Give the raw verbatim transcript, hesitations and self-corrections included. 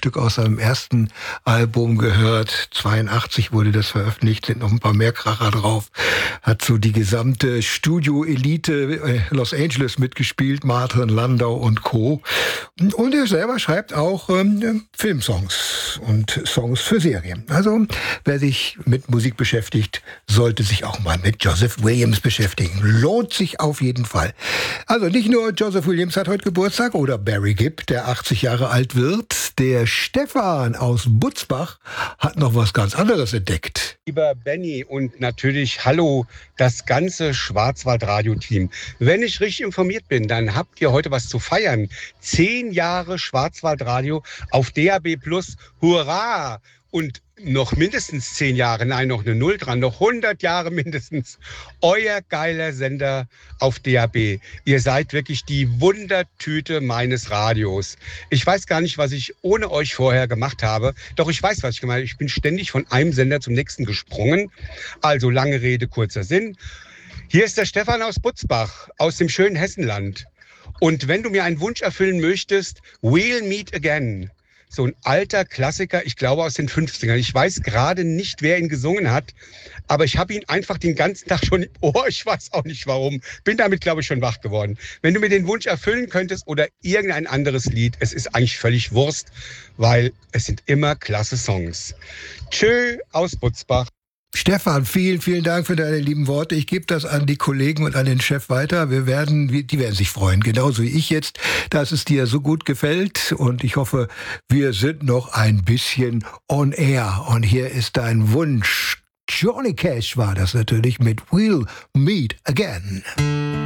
Stück aus seinem ersten Album gehört. zweiundachtzig wurde das veröffentlicht, sind noch ein paar mehr Kracher drauf. Hat so die gesamte Studio-Elite Los Angeles mitgespielt, Martin Landau und Co. Und er selber schreibt auch ähm, Filmsongs und Songs für Serien. Also wer sich mit Musik beschäftigt, sollte sich auch mal mit Joseph Williams beschäftigen. Lohnt sich auf jeden Fall. Also nicht nur Joseph Williams hat heute Geburtstag oder Barry Gibb, der achtzig Jahre alt wird. Der Stefan aus Butzbach hat noch was ganz anderes entdeckt. Lieber Benny und natürlich hallo, das ganze Schwarzwaldradio-Team. Wenn ich richtig informiert bin, dann habt ihr heute was zu feiern. Zehn Jahre Schwarzwaldradio auf D A B Plus. Hurra! Und noch mindestens zehn Jahre, nein, noch eine Null dran, noch hundert Jahre mindestens. Euer geiler Sender auf D A B. Ihr seid wirklich die Wundertüte meines Radios. Ich weiß gar nicht, was ich ohne euch vorher gemacht habe. Doch ich weiß, was ich gemacht habe. Ich bin ständig von einem Sender zum nächsten gesprungen. Also lange Rede, kurzer Sinn. Hier ist der Stefan aus Butzbach, aus dem schönen Hessenland. Und wenn du mir einen Wunsch erfüllen möchtest, We'll Meet Again. So ein alter Klassiker, ich glaube aus den fünfzigern. Ich weiß gerade nicht, wer ihn gesungen hat, aber ich habe ihn einfach den ganzen Tag schon im Ohr. Ich weiß auch nicht warum. Bin damit, glaube ich, schon wach geworden. Wenn du mir den Wunsch erfüllen könntest oder irgendein anderes Lied, es ist eigentlich völlig Wurst, weil es sind immer klasse Songs. Tschö aus Butzbach. Stefan, vielen, vielen Dank für deine lieben Worte. Ich gebe das an die Kollegen und an den Chef weiter. Wir werden, die werden sich freuen, genauso wie ich jetzt, dass es dir so gut gefällt. Und ich hoffe, wir sind noch ein bisschen on air. Und hier ist dein Wunsch. Johnny Cash war das natürlich mit We'll Meet Again.